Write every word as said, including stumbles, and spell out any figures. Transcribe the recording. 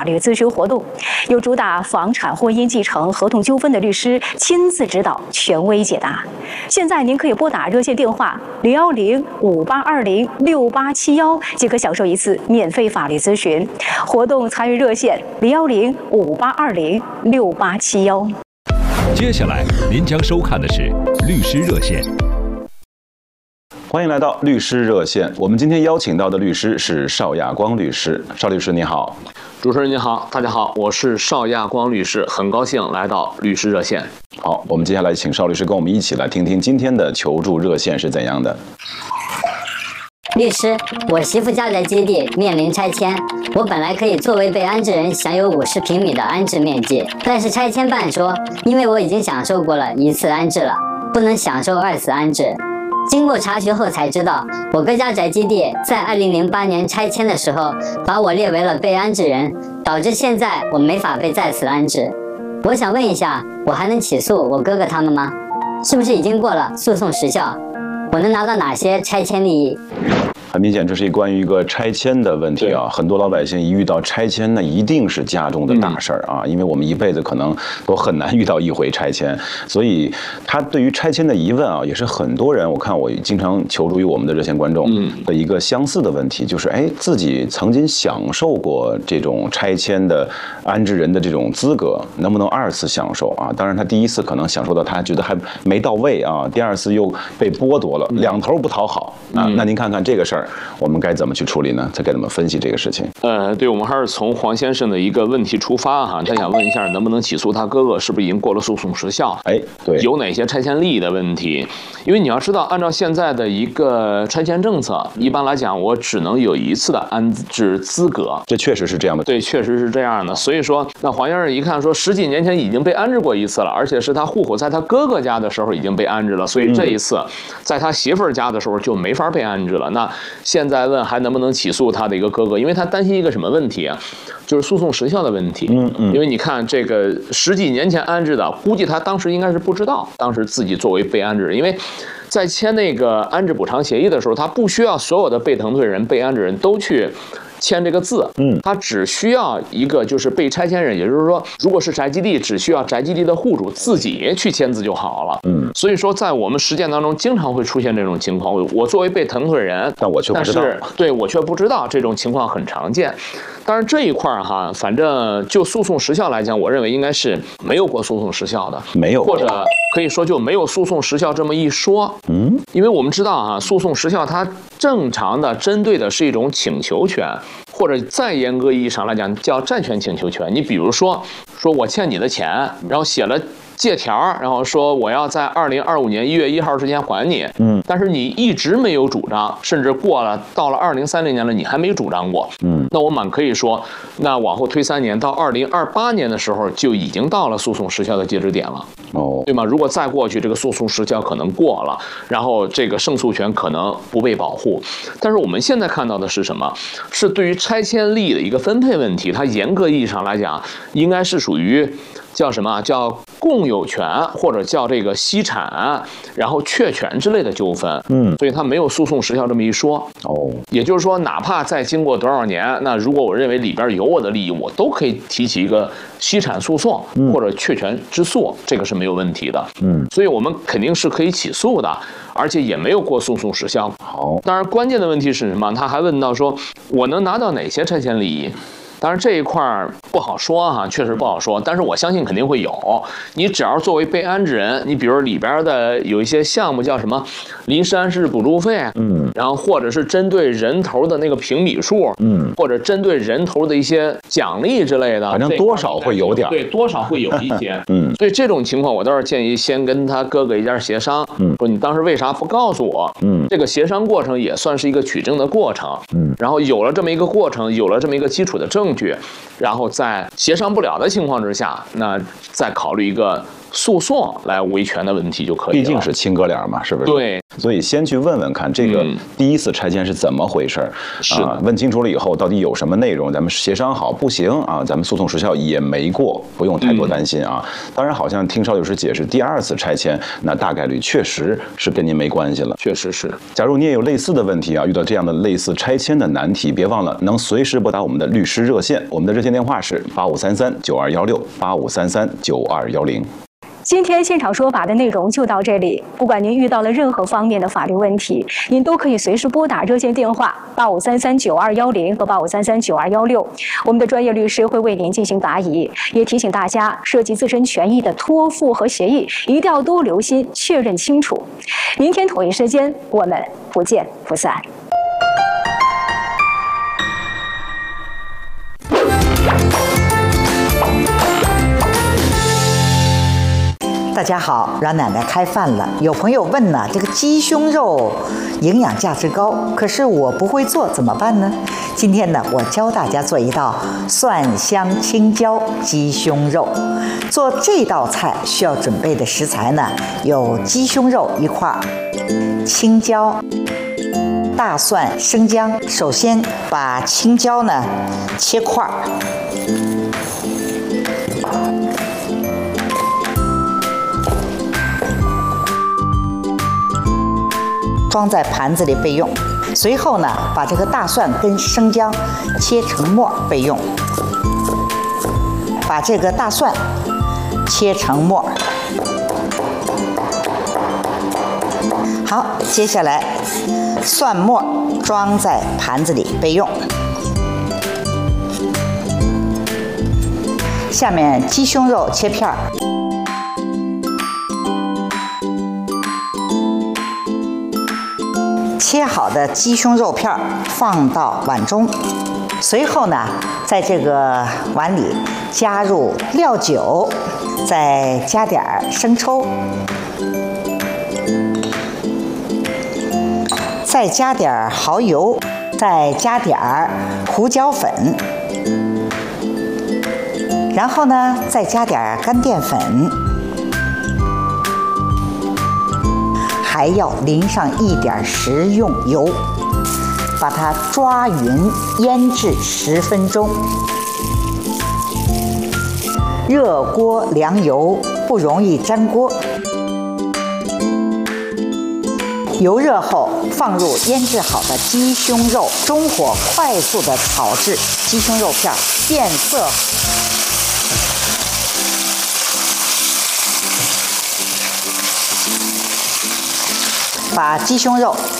法律咨询活动，由主打房产、婚姻继承、合同纠纷的律师亲自指导，权威解答。现在您可以拨打热线电话零幺零五八二零六八七幺，即可享受一次免费法律咨询。活动参与热线零幺零五八二零六八七幺。 接下来您将收看的是律师热线。 欢迎来到律师热线。我们今天邀请到的律师是邵亚光律师。邵律师你好。 主持人您好，大家好，我是邵亚光律师，很高兴来到律师热线。 好，我们接下来请邵律师跟我们一起来听听今天的求助热线是怎样的。 律师，我媳妇家宅基地面临拆迁，我本来可以作为被安置人享有五十平米的安置面积，但是拆迁办说，因为我已经享受过了一次安置了，不能享受二次安置。经过查询后才知道，我哥家宅基地在二零零八年拆迁的时候，把我列为了被安置人，导致现在我没法被再次安置。我想问一下，我还能起诉我哥哥他们吗？是不是已经过了诉讼时效？我能拿到哪些拆迁利益？ 很明显，这是一关于一个拆迁的问题啊。很多老百姓一遇到拆迁，那一定是家中的大事儿啊。嗯、因为我们一辈子可能都很难遇到一回拆迁，所以他对于拆迁的疑问啊，也是很多人我看我经常求助于我们的热线观众的一个相似的问题，就是哎，自己曾经享受过这种拆迁的安置人的这种资格，能不能二次享受啊？当然，他第一次可能享受到他觉得还没到位啊，第二次又被剥夺了，两头不讨好啊。那您看看这个事儿。我们该怎么去处理呢？再给他们分析这个事情。 呃，对，我们还是从黄先生的一个问题出发哈，他想问一下能不能起诉他哥哥，是不是已经过了诉讼时效？ 哎，对， 有哪些拆迁利益的问题？因为你要知道，按照现在的一个拆迁政策，一般来讲，我只能有一次的安置资格。 这确实是这样的。 对，确实是这样的。所以说，那黄先生一看说，十几年前已经被安置过一次了，而且是他户口在他哥哥家的时候已经被安置了，所以这一次在他媳妇儿家的时候就没法被安置了。那现在问还能不能起诉他的一个哥哥，因为他担心一个什么问题啊，就是诉讼时效的问题。 嗯嗯， 因为你看这个十几年前安置的，估计他当时应该是不知道，当时自己作为被安置人，因为在签那个安置补偿协议的时候，他不需要所有的被腾退人、被安置人都去签这个字，嗯，他只需要一个就是被拆迁人，也就是说，如果是宅基地，只需要宅基地的户主自己去签字就好了，嗯。所以说，在我们实践当中，经常会出现这种情况。我作为被腾退人， 但我却不知道， 但是对我却不知道，这种情况很常见。当然这一块儿哈，反正就诉讼时效来讲，我认为应该是没有过诉讼时效的， 没有， 或者可以说就没有诉讼时效这么一说。嗯，因为我们知道啊，诉讼时效它正常的针对的是一种请求权，或者再严格意义上来讲叫债权请求权。你比如说，说我欠你的钱，然后写了借条，然后说我要在二零二五年一月一号之前还你，嗯，但是你一直没有主张，甚至过了到了二零三零年了，你还没主张过，嗯，那我满可以说，那往后推三年，到二零二八年的时候就已经到了诉讼时效的截止点了，哦，对吗？如果再过去，这个诉讼时效可能过了，然后这个胜诉权可能不被保护。但是我们现在看到的是什么？是对于拆迁利益的一个分配问题，它严格意义上来讲，应该是属于叫什么？叫共有权，或者叫这个析产，然后确权之类的纠纷。嗯，所以它没有诉讼时效这么一说。哦，也就是说，哪怕再经过多少年，那如果我认为里边有我的利益，我都可以提起一个析产诉讼或者确权之诉，这个是没有问题的。嗯，所以我们肯定是可以起诉的，而且也没有过诉讼时效。好，当然关键的问题是什么？他还问到说，我能拿到哪些拆迁利益？当然这一块儿不好说哈，确实不好说，但是我相信肯定会有。你只要作为被安置人，你比如里边的有一些项目叫什么临时安置补助费，嗯，然后或者是针对人头的那个平米数，嗯，或者针对人头的一些奖励之类的， 反正多少会有点， 对，多少会有一些，嗯，所以这种情况我倒是建议先跟他哥哥一家协商，嗯，说你当时为啥不告诉我，嗯，这个协商过程也算是一个取证的过程，嗯，然后有了这么一个过程，有了这么一个基础的证据，然后在协商不了的情况之下，那再考虑一个诉讼来维权的问题就可以了。 毕竟是亲哥俩嘛，是不是？ 对， 所以先去问问看这个第一次拆迁是怎么回事儿、 嗯、是啊，问清楚了以后到底有什么内容，咱们协商好，不行啊，咱们诉讼时效也没过，不用太多担心啊。嗯、当然，好像听邵律师解释，第二次拆迁那大概率确实是跟您没关系了， 确实是。 假如你也有类似的问题啊，遇到这样的类似拆迁的难题，别忘了能随时拨打我们的律师热线，我们的热线电话是八五三三九二幺六八五三三九二幺零。 今天现场说法的内容就到这里。不管您遇到了任何方面的法律问题，您都可以随时拨打热线电话八五三三九二幺零和八五三三九二幺六，我们的专业律师会为您进行答疑。也提醒大家，涉及自身权益的托付和协议一定要多留心，确认清楚。明天同一时间，我们不见不散。 大家好，阮奶奶开饭了。有朋友问呢，这个鸡胸肉营养价值高，可是我不会做，怎么办呢？今天呢，我教大家做一道蒜香青椒鸡胸肉。做这道菜需要准备的食材呢，有鸡胸肉一块，青椒、大蒜、生姜。首先把青椒呢切块。装在盘子里备用。随后呢，把这个大蒜跟生姜切成末备用。把这个大蒜切成末。好，接下来蒜末装在盘子里备用。下面鸡胸肉切片儿。切好的鸡胸肉片放到碗中，随后呢，在这个碗里加入料酒，再加点生抽，再加点蚝油，再加点胡椒粉，然后呢，再加点干淀粉。还要淋上一点食用油，把它抓匀，腌制十分钟。热锅凉油不容易粘锅。油热后，放入腌制好的鸡胸肉，中火快速的炒至鸡胸肉片变色。把鸡胸肉